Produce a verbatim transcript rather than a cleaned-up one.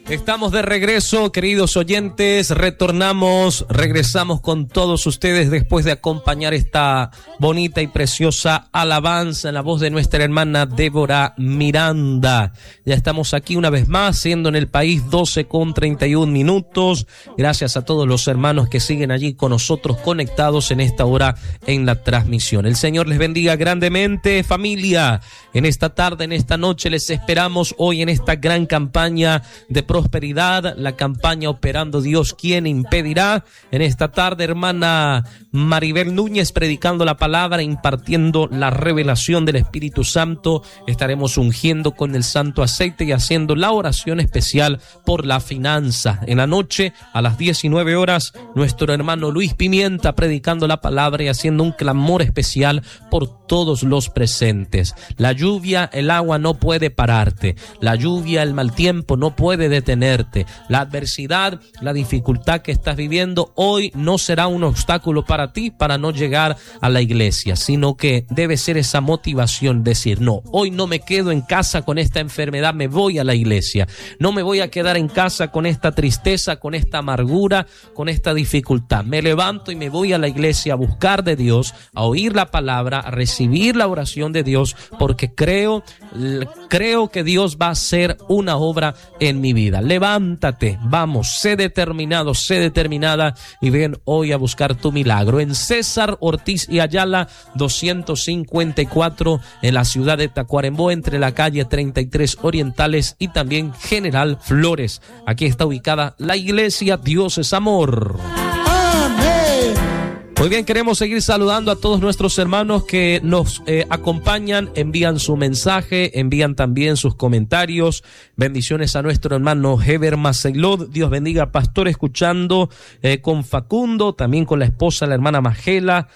Estamos de regreso, queridos oyentes, retornamos, regresamos con todos ustedes después de acompañar esta bonita y preciosa alabanza en la voz de nuestra hermana Débora Miranda. Ya estamos aquí una vez más, siendo en el país doce con treinta y un minutos. Gracias a todos los hermanos que siguen allí con nosotros conectados en esta hora en la transmisión. El Señor les bendiga grandemente, familia. En esta tarde, en esta noche, les esperamos hoy en esta gran campaña de prosperidad, la campaña Operando Dios, ¿quién impedirá? En esta tarde, hermana Maribel Núñez predicando la palabra, impartiendo la revelación del Espíritu Santo. Estaremos ungiendo con el santo aceite y haciendo la oración especial por la finanza. En la noche, a las diecinueve horas, nuestro hermano Luis Pimienta predicando la palabra y haciendo un clamor especial por todos los presentes. La lluvia, el agua no puede pararte. La lluvia, el mal tiempo no puede detenerte. La adversidad, la dificultad que estás viviendo hoy no será un obstáculo para ti para no llegar a la iglesia, sino que debe ser esa motivación, decir, no, hoy no me quedo en casa con esta enfermedad, me voy a la iglesia. No me voy a quedar en casa con esta tristeza, con esta amargura, con esta dificultad. Me levanto y me voy a la iglesia a buscar de Dios, a oír la palabra, a recibir la oración de Dios, porque creo, creo que Dios va a hacer una obra en mi vida. Levántate, vamos, sé determinado, sé determinada y ven hoy a buscar tu milagro. En César Ortiz y Ayala, doscientos cincuenta y cuatro, en la ciudad de Tacuarembó, entre la calle treinta y tres Orientales y también General Flores. Aquí está ubicada la iglesia Dios es Amor. Muy bien, queremos seguir saludando a todos nuestros hermanos que nos eh, acompañan, envían su mensaje, envían también sus comentarios. Bendiciones a nuestro hermano Heber Maceilod. Dios bendiga, pastor, escuchando eh, con Facundo, también con la esposa, la hermana Magela.